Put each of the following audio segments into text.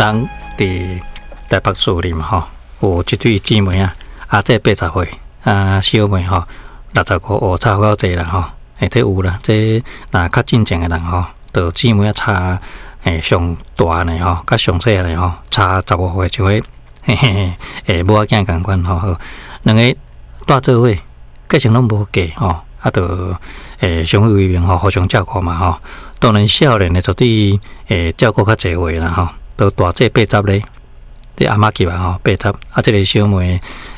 当伫台北树林吼，有一对姊妹啊，阿姐80岁，小妹吼65，差好济啦吼。这有啦，这若较进前的人吼，就姊妹啊差上大呢吼，甲上细呢吼，差15岁就会母仔囝共款吼，两个带做伙，个性拢无嫁吼，就相依为命吼，互相照顾嘛吼。当然少年的绝对照顾较济岁啦吼，都大姐80咧，这阿嬷级嘛吼80，这个小妹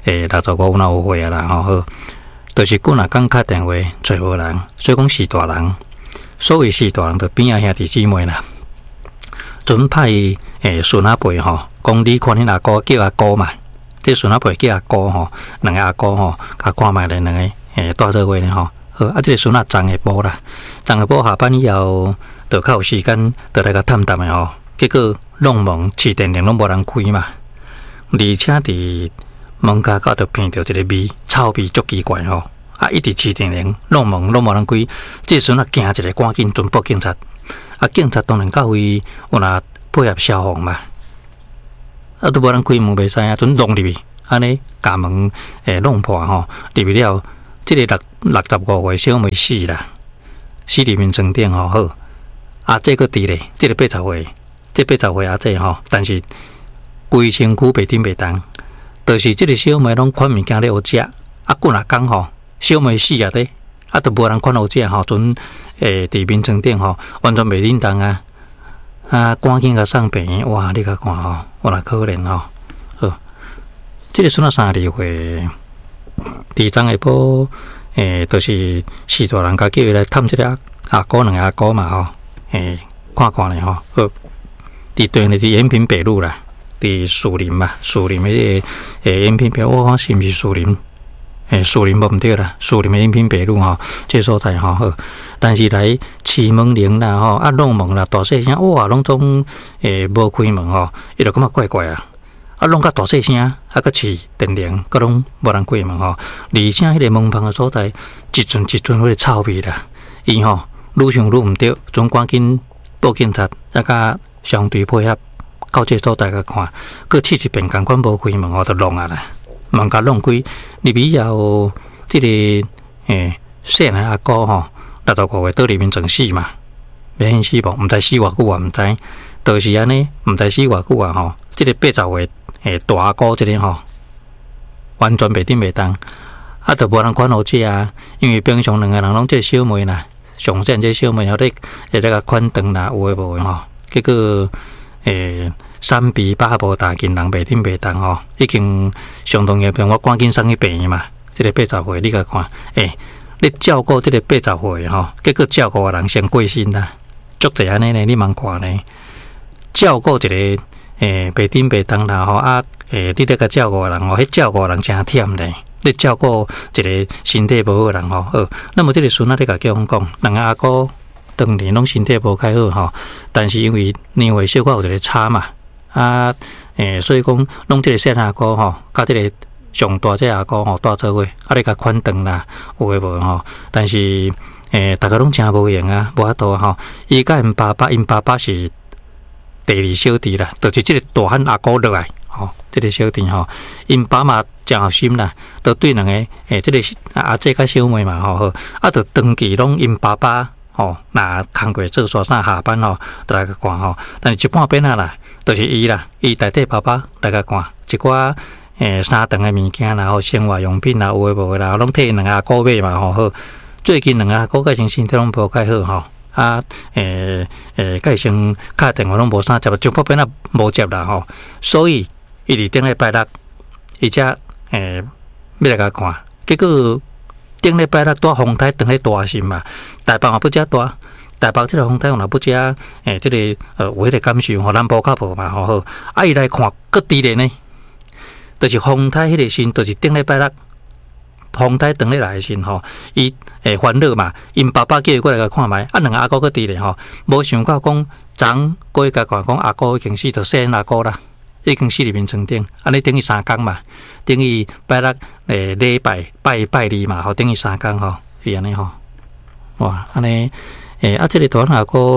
65有岁啊啦吼好。就是过若讲敲电话找无人，所以讲是大人。所谓是大人，就边仔兄弟姊妹啦。准派孙仔辈吼，讲你看恁阿哥叫阿哥嘛，这孙仔辈叫阿哥吼，两个阿哥吼，甲看卖咧两个带做伙咧吼。好，这个孙仔长下晡啦，长下晡下班以后，就较有时间，就来甲探探的吼。结果弄门市电铃拢无人开嘛，而且伫门口搞着闻到一个味，臭味足奇怪吼！一直市电铃弄门拢无人开，这时阵惊一个，赶紧准报警察。警察当然到位，有若配合消防嘛。都无人开门袂使啊，准弄入去，安尼甲门弄破吼，入去了，这个65岁小妹死啦，死入面床顶吼好。这个伫咧，这个80岁，这80岁这吼，但是规身躯袂叮袂动。就是这个小妹拢款物件咧好食，过若讲吼，小妹死啊咧，都无人款好食吼，阵伫面床顶吼，完全袂灵动啊，赶紧甲送病院，哇！你甲看吼，我若可怜吼，好，这个孙仔32岁，伫昨下晡，就是四大人甲叫伊来探这个阿哥两个阿哥嘛吼，看看咧吼，好，伫对面伫延平北路啦。伫树林嘛，树林的延平北，我看是毋是树林？树林无毋对啦，树林的延平北路吼，这所在吼好。但是来启门铃啦吼，弄门啦，大细声哇，拢总无开门吼，伊就感觉怪怪啊。弄甲大细声，甲市电铃，佮拢无人开门吼。而且迄个门旁的所在，一阵迄个臭味啦，伊吼愈想愈毋对，总赶紧报警察，甲相对配合。到这所在甲看，佮试一遍，共款无开门，就弄啊啦。门甲弄开，入去以后，这个细汉阿哥吼，65岁倒里面装死嘛，袂现死无？毋知死偌久啊？毋知，就是安尼，毋知死偌久啊？吼，这个80岁大阿哥这个吼，完全袂叮袂动，就无人管好食啊。因为平常两个人拢这小妹啦，上线这小妹咧甲款长啦，有诶无诶吼，结果三鼻巴无大劲，人袂叮袂动吼，已经相当严重。我赶紧送去病院嘛。这个80岁，你甲看，你照顾这个80岁吼，结果照顾的人先过身啦，足侪安尼呢，你茫看呢？照顾一个袂叮袂动啦吼，你咧甲照顾的人吼，迄照顾的人真忝咧。你照顾一个身体无好的人吼，好，那么这个孙仔咧甲叫阮讲，两个阿哥当年拢身体无开好吼，但是因为年岁小可有一个差嘛。所以讲，弄这个细阿哥吼，甲这个上大这阿哥吼带做伙，你甲款长啦，有诶无吼？但是大家拢真无闲啊，无法度吼。伊甲因爸爸是第二小弟啦，就是这个大汉阿哥落来吼，这个小弟吼，因爸嘛真好心啦，都对两个这个阿姐甲小妹嘛吼，就长期拢因爸爸。那工过做煞啥下班吼，就来甲看吼。但是一半边啊啦，就是伊啦，伊代替爸爸来甲看一寡三顿的物件啦，生活用品啦，有诶无诶啦，拢替两个阿哥买嘛吼。好，最近两个阿哥个身体拢无介好吼，个先敲电话拢无啥接，一半边啊无接啦吼。所以伊伫顶礼拜六，而且要来甲看，结果。顶礼拜六带风台等咧大心嘛，台北也不遮大，台北这个风台若不遮，这个有迄个感受吼，南部较无嘛吼好，伊来看搁低咧呢，就是风台迄个心，就是顶礼拜六风台等咧来心吼，伊烦恼嘛，因爸爸叫伊过来甲看卖，两个阿哥搁低咧吼，无想到讲昨过去甲看讲阿哥已经死，就生阿哥啦。已经死入面床顶，安尼等于3天嘛，等于拜六礼拜拜二嘛，吼，等于3天吼，是安尼吼，哇，安尼这个大阿哥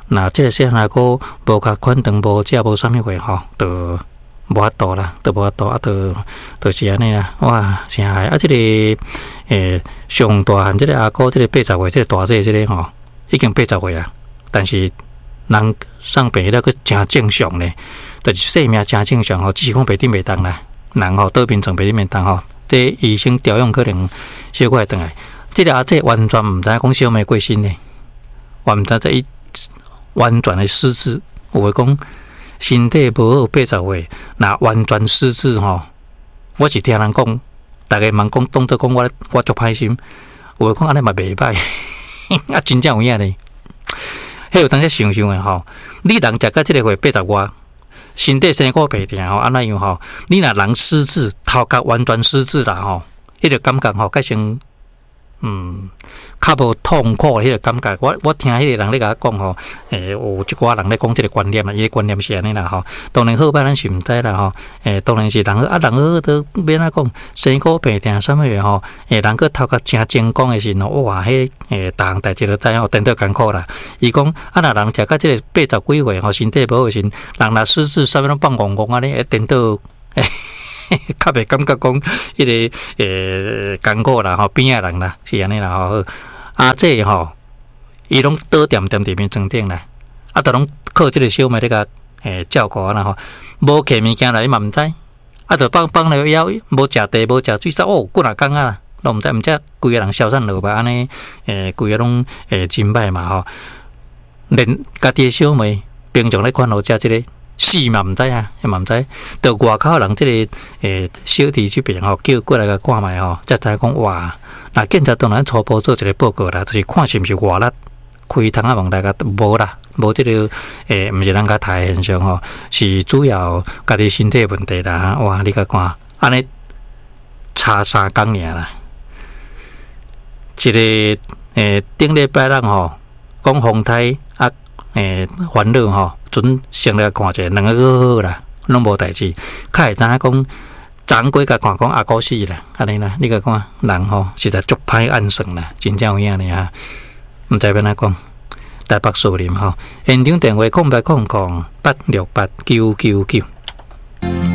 那即个细汉个无甲款长无食无啥物货吼，就无法度啦，都无法度啊，就是安尼啦。哇，真害啊！即个上大汉即个阿姑，即个80岁，即个大姐，即个吼已经80岁啊，但是人送病了，佫真正常咧，就是生命真正常吼，只是讲白顶袂当啦。人吼倒病床白顶袂当吼，即医生调养可能小可会转来。即个阿姐完全毋知讲小妹过身咧，完全在伊完全的失智，有诶讲。身体无好80岁，那完全失智吼。我是听人讲，大家问讲，当作讲我足歹心，有诶讲安尼嘛袂歹，啊真正有影咧。迄有当时想想诶吼，你人食到即个岁80外，身体生骨白定吼，安那样吼，你若人失智，头壳完全失智啦吼，迄个感觉吼，改成较无痛苦迄个感觉，我听迄个人咧甲我讲吼，有一寡人咧讲即个观念啦，伊个观念是安尼啦吼。当然好歹咱是毋知啦吼，当然是人好都免啊讲，生骨病定啥物嘢吼，人个头壳真精光诶时候，哇，迄逐项代志都知影，颠倒艰苦啦。伊讲啊，若人食到即个80几岁吼，身体无好时，人若失智，啥物拢放戆戆安尼，会颠倒。较袂感觉讲迄个艰苦啦吼，边仔人啦是安尼啦吼。啊，这吼伊拢倒点伫面床顶啦，啊，都拢靠即个小妹咧甲照顾啦吼，无摕物件来伊嘛毋知，啊，就放了枵，无食茶无食水啥，几若工啊，拢毋知规个人消散落吧，安尼规个拢真歹嘛吼，连家己的小妹平常咧看好食即个。死嘛毋知啊，也嘛毋知。到外口人即个小弟这边吼，叫过来甲看卖吼，才知讲哇，那检查当然初步做一个报告啦，就是看是毋是外力开窗啊望大家无啦，无即个毋是人家抬现象吼，是主要家己身体问题啦。哇，你甲看，安尼差3工尔啦。一个顶礼拜人吼，讲风台啊烦恼吼。准先来看者，两个好啦，拢无代志。较会知影讲，昨过甲看讲阿姑死啦，安尼啦。你甲看人吼，实在足歹安算啦，真正有影呢哈。毋知要哪讲，台北树林吼，现场电话0800868999。